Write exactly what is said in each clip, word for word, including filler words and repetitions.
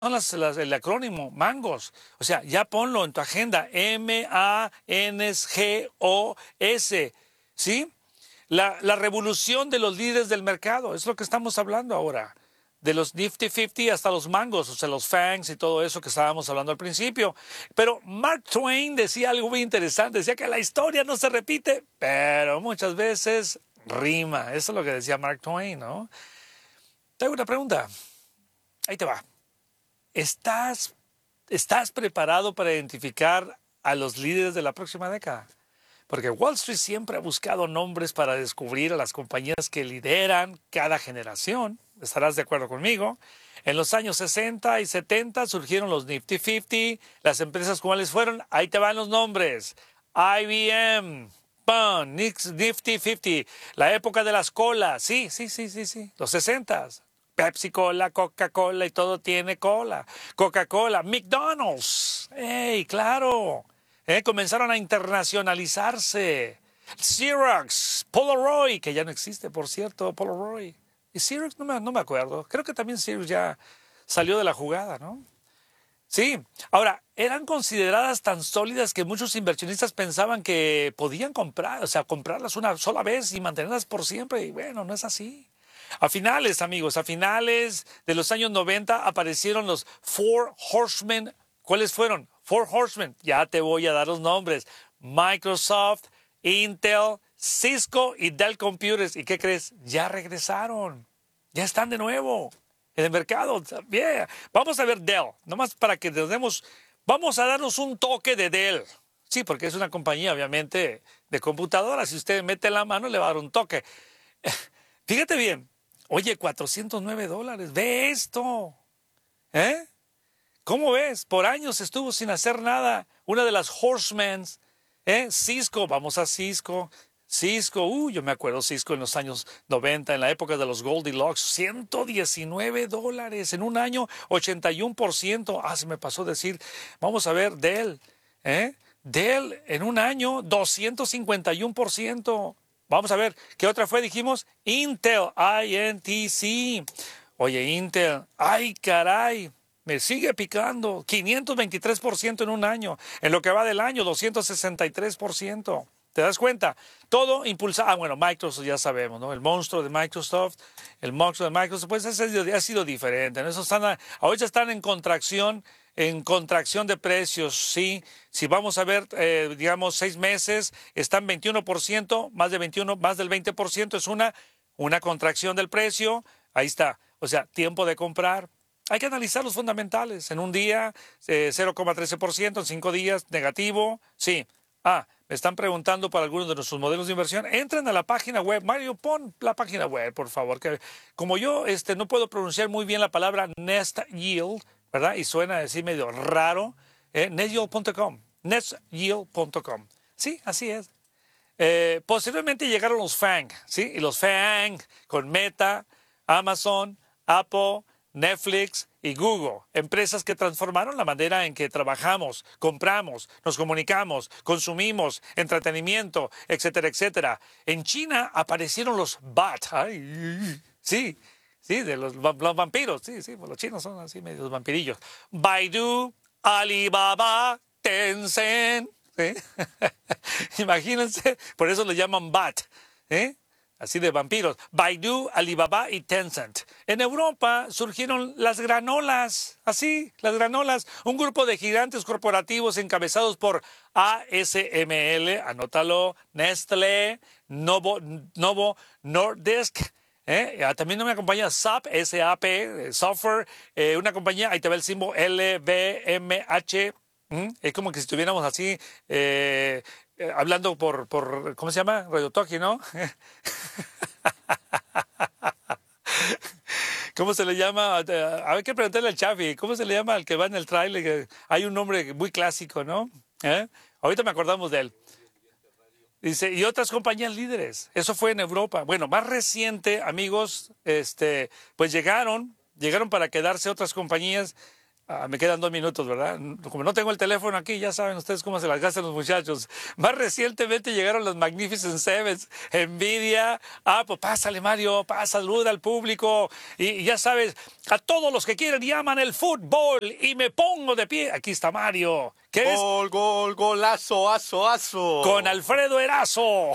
son las, las- el acrónimo, mangos. O sea, ya ponlo en tu agenda, M A N G O S, ¿sí? La, la revolución de los líderes del mercado, es lo que estamos hablando ahora. De los Nifty cincuenta hasta los mangos, o sea, los fangs y todo eso que estábamos hablando al principio. Pero Mark Twain decía algo muy interesante, decía que la historia no se repite, pero muchas veces rima. Eso es lo que decía Mark Twain, ¿no? Tengo una pregunta, ahí te va. ¿Estás, estás preparado para identificar a los líderes de la próxima década? Porque Wall Street siempre ha buscado nombres para descubrir a las compañías que lideran cada generación. ¿Estarás de acuerdo conmigo? En los años sesenta y setenta surgieron los Nifty cincuenta. Las empresas cuáles fueron, ahí te van los nombres. I B M, Pan, Nifty cincuenta. La época de las colas. Sí, sí, sí, sí, sí. Los sesentas. Pepsi Cola, Coca-Cola y todo tiene cola. Coca-Cola, McDonald's. ¡Ey, claro! ¿Eh? Comenzaron a internacionalizarse. Xerox, Polaroid, que ya no existe, por cierto, Polaroid. Y Xerox, no me, no me acuerdo. Creo que también Xerox ya salió de la jugada, ¿no? Sí. Ahora, eran consideradas tan sólidas que muchos inversionistas pensaban que podían comprar, o sea, comprarlas una sola vez y mantenerlas por siempre. Y bueno, no es así. A finales, amigos, a finales de los años noventa aparecieron los Four Horsemen. ¿Cuáles fueron? Four Horsemen. Ya te voy a dar los nombres. Microsoft, Intel, Cisco y Dell Computers. ¿Y qué crees? Ya regresaron. Ya están de nuevo en el mercado. Bien. Vamos a ver Dell. Nomás para que nos demos. Vamos a darnos un toque de Dell. Sí, porque es una compañía, obviamente, de computadoras. Si usted mete la mano, le va a dar un toque. Fíjate bien. Oye, cuatrocientos nueve dólares. Ve esto. ¿Eh? ¿Cómo ves? Por años estuvo sin hacer nada. Una de las Horsemans. ¿Eh? Cisco, vamos a Cisco. Cisco, uh, yo me acuerdo Cisco en los años noventa, en la época de los Goldilocks, ciento diecinueve dólares en un año, ochenta y uno por ciento. Ah, se me pasó decir, vamos a ver, Dell, ¿eh? Dell en un año, doscientos cincuenta y uno por ciento. Vamos a ver, ¿qué otra fue? Dijimos Intel, I N T C. Oye, Intel, ay caray, me sigue picando, quinientos veintitrés por ciento en un año. En lo que va del año, doscientos sesenta y tres por ciento. ¿Te das cuenta? Todo impulsado. Ah, bueno, Microsoft ya sabemos, ¿no? El monstruo de Microsoft, el monstruo de Microsoft, pues ha sido, ha sido diferente, ¿no? Eso están, ahorita están en contracción, en contracción de precios, sí. Si vamos a ver, eh, digamos, seis meses, están veintiuno por ciento, más de veintiuno, más del veinte por ciento es una, una contracción del precio. Ahí está. O sea, tiempo de comprar. Hay que analizar los fundamentales. En un día, eh, cero coma trece por ciento, en cinco días, negativo, sí. Ah, me están preguntando por algunos de nuestros modelos de inversión. Entren a la página web. Mario, pon la página web, por favor. Que como yo este, no puedo pronunciar muy bien la palabra Nest Yield, ¿verdad? Y suena así medio raro. Eh, nestyield punto com. nestyield punto com. Sí, así es. Eh, posteriormente llegaron los FANG, ¿sí? Y los FANG con Meta, Amazon, Apple, Netflix y Google, empresas que transformaron la manera en que trabajamos, compramos, nos comunicamos, consumimos, entretenimiento, etcétera, etcétera. En China aparecieron los B A T, ay, sí, sí, de los, los vampiros, sí, sí, los chinos son así medios vampirillos. Baidu, Alibaba, Tencent, ¿sí? Imagínense, por eso le llaman B A T, ¿eh? Así de vampiros. Baidu, Alibaba y Tencent. En Europa surgieron las granolas, así, las granolas, un grupo de gigantes corporativos encabezados por A S M L, anótalo, Nestlé, Novo, Novo Nordisk, ¿eh? También una compañía S A P, S A P, Software, eh, una compañía, ahí te ve el símbolo L V M H. ¿Mm? Es como que si estuviéramos así, eh, eh, hablando por, por, ¿cómo se llama? Radio Talkie, ¿no? ¿Cómo se le llama? Hay que preguntarle al Chafi, ¿cómo se le llama al que va en el trailer? Hay un nombre muy clásico, ¿no? ¿Eh? Ahorita me acordamos de él. Dice, y otras compañías líderes. Eso fue en Europa. Bueno, más reciente, amigos, este, pues llegaron, llegaron para quedarse otras compañías. Ah, me quedan dos minutos, ¿verdad? Como no tengo el teléfono aquí, ya saben ustedes cómo se las gastan los muchachos. Más recientemente llegaron los Magnificent Sevens, Nvidia. Ah, pues pásale, Mario, pasa, saluda al público. Y, y ya sabes, a todos los que quieren y aman el fútbol, y me pongo de pie. Aquí está Mario. ¿Qué es? Gol, gol, golazo, aso, aso. Con Alfredo Erazo.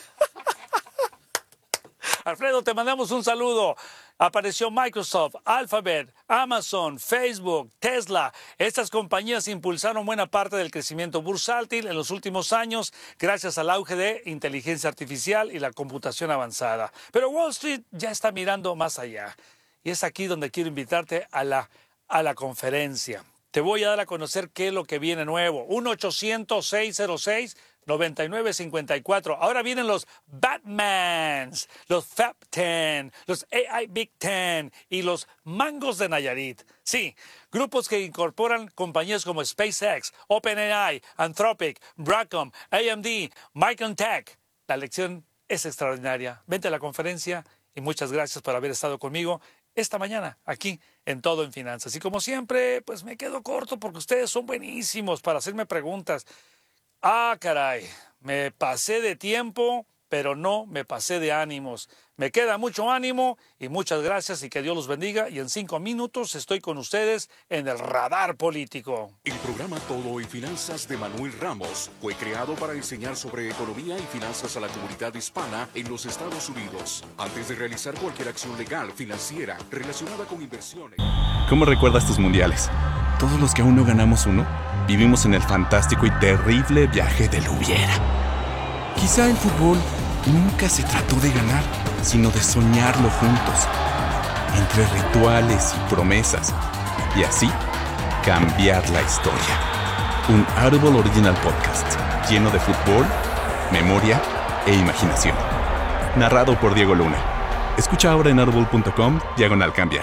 Alfredo, te mandamos un saludo. Apareció Microsoft, Alphabet, Amazon, Facebook, Tesla. Estas compañías impulsaron buena parte del crecimiento bursátil en los últimos años gracias al auge de inteligencia artificial y la computación avanzada. Pero Wall Street ya está mirando más allá. Y es aquí donde quiero invitarte a la, a la conferencia. Te voy a dar a conocer qué es lo que viene nuevo. uno ochocientos, seiscientos seis, noventa y nueve cincuenta y cuatro. Ahora vienen los Batmans, los Fab diez, los A I Big diez y los Mangos de Nayarit. Sí, grupos que incorporan compañías como SpaceX, OpenAI, Anthropic, Broadcom, A M D, Microntech. La lección es extraordinaria. Vente a la conferencia y muchas gracias por haber estado conmigo esta mañana aquí en Todo en Finanzas. Y como siempre, pues me quedo corto porque ustedes son buenísimos para hacerme preguntas. Ah, caray, me pasé de tiempo, pero no me pasé de ánimos. Me queda mucho ánimo y muchas gracias y que Dios los bendiga. Y en cinco minutos estoy con ustedes en el Radar Político. El programa Todo en Finanzas de Manuel Ramos fue creado para enseñar sobre economía y finanzas a la comunidad hispana en los Estados Unidos. Antes de realizar cualquier acción legal, financiera, relacionada con inversiones. ¿Cómo recuerdas tus mundiales? Todos los que aún no ganamos uno, vivimos en el fantástico y terrible viaje del hubiera. Quizá el fútbol nunca se trató de ganar, sino de soñarlo juntos, entre rituales y promesas, y así cambiar la historia. Un Audible Original Podcast lleno de fútbol, memoria e imaginación. Narrado por Diego Luna. Escucha ahora en audible punto com diagonal cambiar.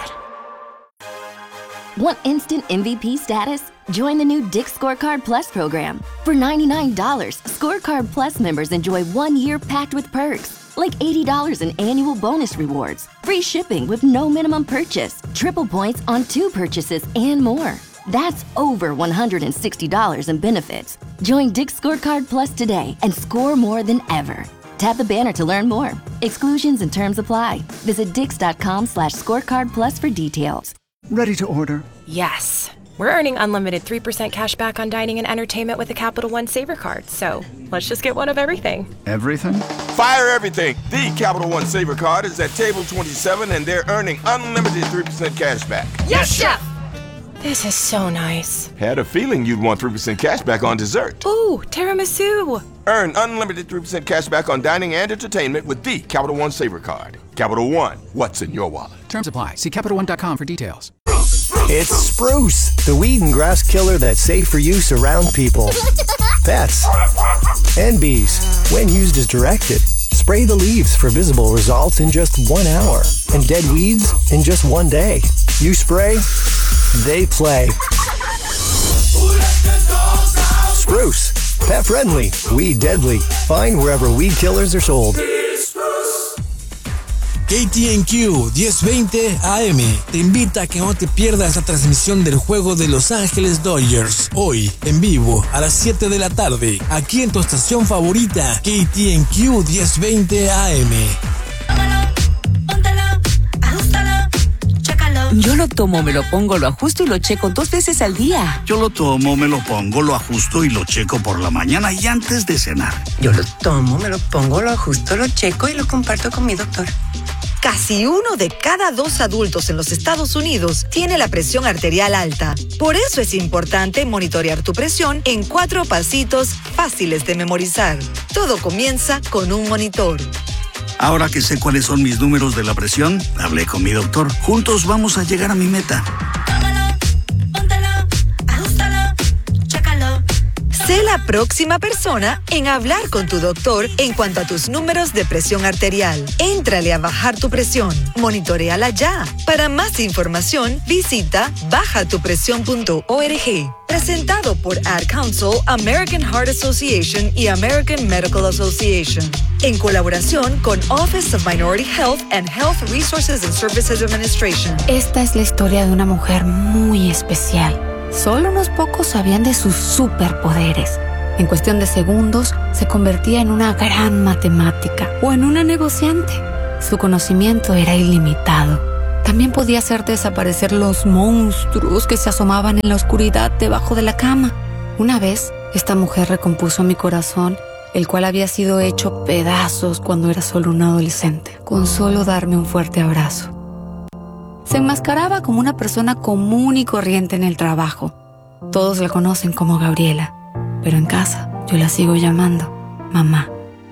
Want instant M V P status? Join the new Dick's Scorecard Plus program. For ninety-nine dollars, Scorecard Plus members enjoy one year packed with perks, like eighty dollars in annual bonus rewards, free shipping with no minimum purchase, triple points on two purchases, and more. That's over one hundred sixty dollars in benefits. Join Dick's Scorecard Plus today and score more than ever. Tap the banner to learn more. Exclusions and terms apply. Visit dix.com slash scorecard plus for details. Ready to order? Yes. We're earning unlimited three percent cash back on dining and entertainment with the Capital One Saver Card. So let's just get one of everything. Everything? Fire everything. The Capital One Saver Card is at table twenty-seven and they're earning unlimited three percent cash back. Yes, Chef! This is so nice. Had a feeling you'd want three percent cash back on dessert. Ooh, tiramisu. Earn unlimited three percent cash back on dining and entertainment with the Capital One Saver Card. Capital One, what's in your wallet? Terms apply. See Capital One dot com for details. It's Spruce, the weed and grass killer that's safe for use around people, pets, and bees. When used as directed, spray the leaves for visible results in just one hour, and dead weeds in just one day. You spray, they play. Spruce, pet friendly, weed deadly. Find wherever weed killers are sold. K T N Q diez veinte A M te invita a que no te pierdas la transmisión del juego de Los Ángeles Dodgers, hoy en vivo a las siete de la tarde, aquí en tu estación favorita, K T N Q diez veinte A M. Yo lo tomo, me lo pongo, lo ajusto y lo checo dos veces al día. Yo lo tomo, me lo pongo, lo ajusto y lo checo por la mañana y antes de cenar. Yo lo tomo, me lo pongo, lo ajusto, lo checo y lo comparto con mi doctor. Casi uno de cada dos adultos en los Estados Unidos tiene la presión arterial alta. Por eso es importante monitorear tu presión en cuatro pasitos fáciles de memorizar. Todo comienza con un monitor. Ahora que sé cuáles son mis números de la presión, hablé con mi doctor. Juntos vamos a llegar a mi meta. Sé la la próxima persona en hablar con tu doctor en cuanto a tus números de presión arterial. Éntrale a bajar tu presión. Monitoréala ya. Para más información, visita baja tu presión punto org. Presentado por Ad Council, American Heart Association y American Medical Association. En colaboración con Office of Minority Health and Health Resources and Services Administration. Esta es la historia de una mujer muy especial. Solo unos pocos sabían de sus superpoderes. En cuestión de segundos, se convertía en una gran matemática o en una negociante. Su conocimiento era ilimitado. También podía hacer desaparecer los monstruos que se asomaban en la oscuridad debajo de la cama. Una vez, esta mujer recompuso mi corazón, el cual había sido hecho pedazos cuando era solo un adolescente, con solo darme un fuerte abrazo. Se enmascaraba como una persona común y corriente en el trabajo. Todos la conocen como Gabriela, pero en casa yo la sigo llamando mamá.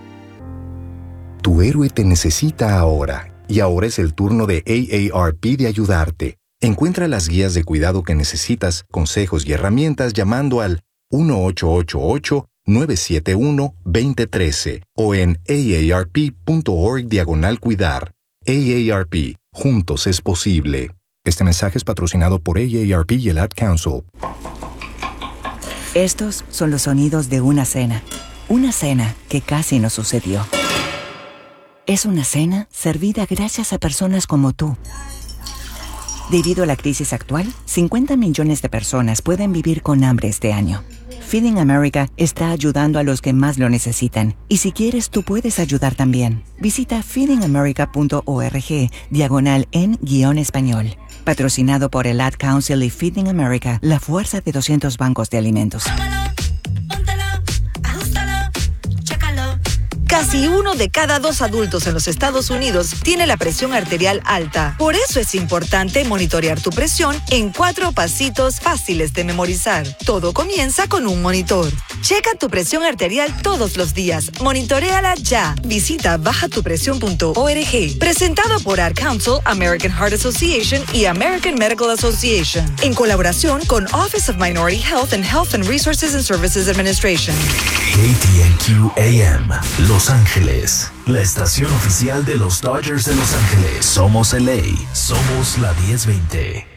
Tu héroe te necesita ahora, y ahora es el turno de A A R P de ayudarte. Encuentra las guías de cuidado que necesitas, consejos y herramientas llamando al uno ocho ocho ocho, nueve siete uno, dos cero uno tres o en aarp.org diagonal cuidar. A A R P. Juntos es posible. Este mensaje es patrocinado por A A R P y el Ad Council. Estos son los sonidos de una cena. Una cena que casi no sucedió. Es una cena servida gracias a personas como tú. Debido a la crisis actual, cincuenta millones de personas pueden vivir con hambre este año. Feeding America está ayudando a los que más lo necesitan. Y si quieres, tú puedes ayudar también. Visita feedingamerica.org, diagonal en guión español. Patrocinado por el Ad Council y Feeding America, la fuerza de doscientos bancos de alimentos. Casi uno de cada dos adultos en los Estados Unidos tiene la presión arterial alta. Por eso es importante monitorear tu presión en cuatro pasitos fáciles de memorizar. Todo comienza con un monitor. Checa tu presión arterial todos los días. Monitoréala ya. Visita baja tu presión punto org. Presentado por Ad Council, American Heart Association y American Medical Association. En colaboración con Office of Minority Health and Health and Resources and Services Administration. K T N Q A M, Los Ángeles, la estación oficial de los Dodgers de Los Ángeles. Somos L A, somos la diez veinte.